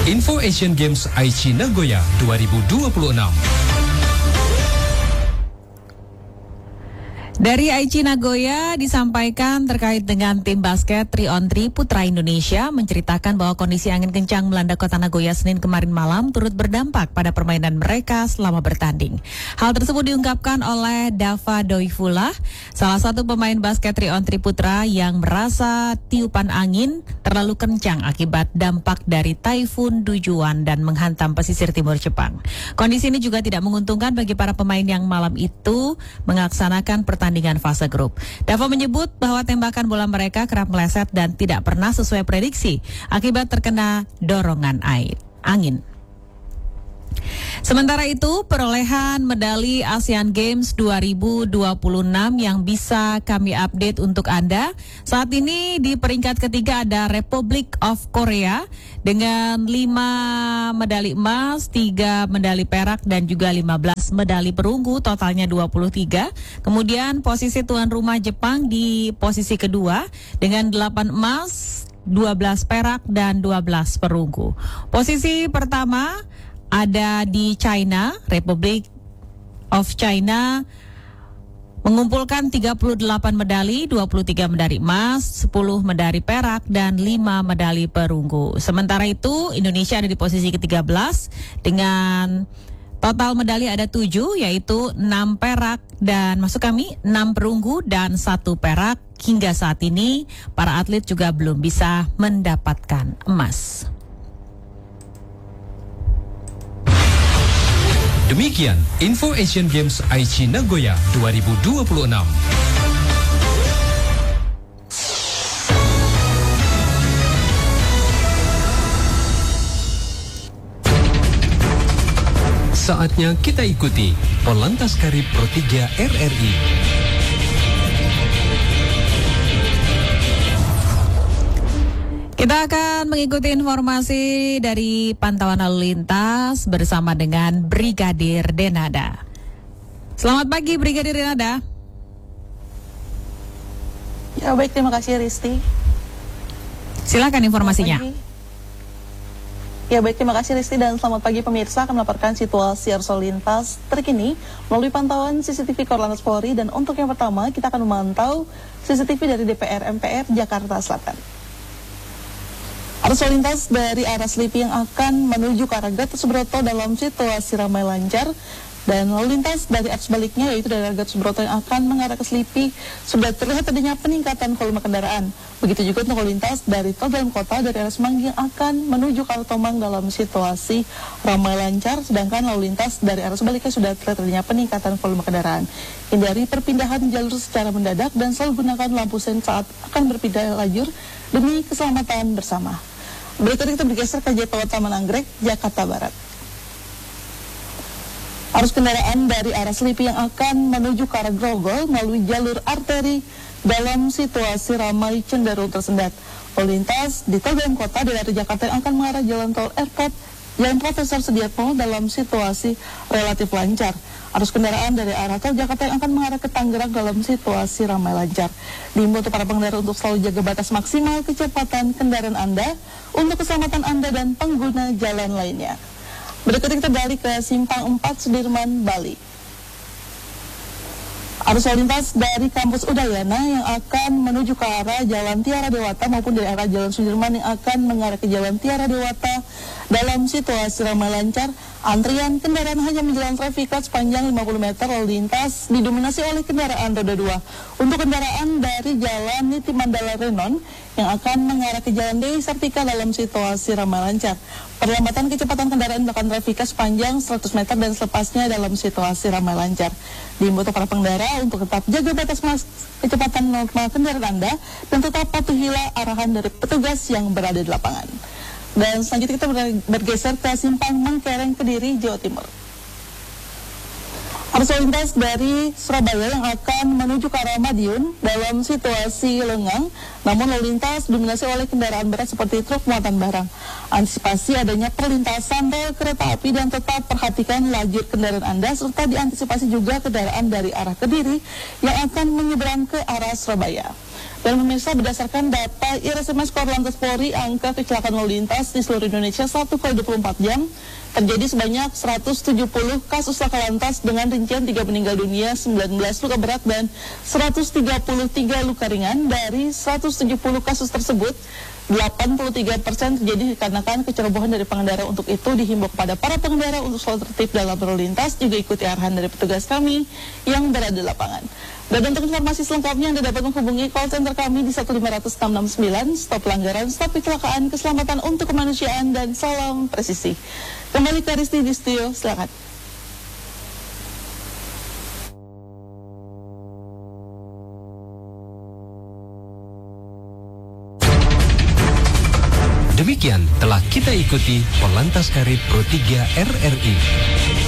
Info Asian Games Aichi Nagoya 2026. Dari Aichi Nagoya disampaikan terkait dengan tim basket 3-on-3 putra Indonesia menceritakan bahwa kondisi angin kencang melanda kota Nagoya Senin kemarin malam turut berdampak pada permainan mereka selama bertanding. Hal tersebut diungkapkan oleh Dava Doifullah, salah satu pemain basket 3-on-3 putra yang merasa tiupan angin terlalu kencang akibat dampak dari Taifun Dujuan dan menghantam pesisir timur Jepang. Kondisi ini juga tidak menguntungkan bagi para pemain yang malam itu melaksanakan pertandingan fase grup. Dava menyebut bahwa tembakan bola mereka kerap meleset dan tidak pernah sesuai prediksi akibat terkena dorongan angin. Sementara itu, perolehan medali Asian Games 2026 yang bisa kami update untuk Anda. Saat ini di peringkat ketiga ada Republic of Korea dengan 5 medali emas, 3 medali perak dan juga 15 medali perunggu, totalnya 23. Kemudian posisi tuan rumah Jepang di posisi kedua dengan 8 emas, 12 perak dan 12 perunggu. Posisi pertama ada di China, Republic of China mengumpulkan 38 medali, 23 medali emas, 10 medali perak, dan 5 medali perunggu. Sementara itu, Indonesia ada di posisi ke-13 dengan total medali ada 7, yaitu 6 perak dan 6 perunggu dan 1 perak. Hingga saat ini, para atlet juga belum bisa mendapatkan emas. Demikian Info Asian Games Aichi Nagoya 2026. Saatnya kita ikuti Polantas Karib Pro 3 RRI. Kita akan mengikuti informasi dari pantauan lalu lintas bersama dengan Brigadir Denada. Selamat pagi Brigadir Denada. Ya baik, terima kasih Risti. Silakan informasinya. Ya baik, terima kasih Risti dan selamat pagi pemirsa. Akan melaporkan situasi arus lalu lintas terkini melalui pantauan CCTV Korlantas Polri. Dan untuk yang pertama kita akan memantau CCTV dari DPR MPR Jakarta Selatan. Arus lalu lintas dari arah Selipi yang akan menuju ke arah Gatot Subroto dalam situasi ramai lancar, dan lalu lintas dari arus baliknya yaitu dari arah Gatot Subroto yang akan mengarah ke Selipi sudah terlihat adanya peningkatan volume kendaraan. Begitu juga untuk lalu lintas dari tol dalam kota dari arah Semanggi yang akan menuju ke arah Tomang dalam situasi ramai lancar, sedangkan lalu lintas dari arah sebaliknya sudah terlihat adanya peningkatan volume kendaraan. Hindari perpindahan jalur secara mendadak dan selalu gunakan lampu sen saat akan berpindah lajur demi keselamatan bersama. Berikutnya kita bergeser ke Tol Taman Anggrek, Jakarta Barat. Arus kendaraan dari arah Selipi yang akan menuju ke arah Grogol melalui jalur arteri dalam situasi ramai cenderung tersendat. Lalu lintas di tol dalam kota dari arah Jakarta yang akan mengarah Jalan Tol Airport, Jalan Profesor Sudiatmo dalam situasi relatif lancar. Arus kendaraan dari arah tol Jakarta yang akan mengarah ke Tangerang dalam situasi ramai lancar. Diimbau untuk para pengendara untuk selalu jaga batas maksimal kecepatan kendaraan Anda untuk keselamatan Anda dan pengguna jalan lainnya. Berikutnya kita beralih ke Simpang 4 Sudirman, Bali. Arus lalu lintas dari kampus Udayana yang akan menuju ke arah Jalan Tiara Dewata maupun dari arah Jalan Sudirman yang akan mengarah ke Jalan Tiara Dewata dalam situasi ramai lancar. Antrian kendaraan hanya menjalan traffic light sepanjang 50 meter. Lalu lintas didominasi oleh kendaraan roda 2. Untuk kendaraan dari Jalan Niti Mandala Renon yang akan mengarah ke Jalan Dewi Sartika dalam situasi ramai lancar. Perlambatan kecepatan kendaraan melakukan traffic light sepanjang 100 meter dan selepasnya dalam situasi ramai lancar. Diimbau para pengendara untuk tetap jaga batas kecepatan normal kendaraan Anda dan tetap patuhilah arahan dari petugas yang berada di lapangan. Dan selanjutnya kita bergeser ke Simpang Mangkereng, Kediri, Jawa Timur. Arus lalu lintas dari Surabaya yang akan menuju ke arah Madiun dalam situasi lengang, namun lalu lintas didominasi oleh kendaraan berat seperti truk muatan barang. Antisipasi adanya perlintasan rel kereta api dan tetap perhatikan lajur kendaraan Anda, serta diantisipasi juga kendaraan dari arah Kediri yang akan menyeberang ke arah Surabaya. Dan pemirsa, berdasarkan data IRSMS Korlantas Polri, angka kecelakaan lalu lintas di seluruh Indonesia 1 kali 24 jam terjadi sebanyak 170 kasus laka lantas dengan rincian 3 meninggal dunia, 19 luka berat, dan 133 luka ringan. Dari 170 kasus tersebut, 83% terjadi dikarenakan kecerobohan dari pengendara. Untuk itu dihimbau kepada para pengendara untuk selalu tertib dalam berlalu lintas, juga ikuti arahan dari petugas kami yang berada di lapangan. Dan untuk informasi selengkapnya Anda dapat menghubungi call center kami di 1500669. Stop pelanggaran, stop kecelakaan, keselamatan untuk kemanusiaan, dan salam presisi. Kembali ke Risti di studio, silakan. Demikian telah kita ikuti Korlantas Karib Pro 3 RRI.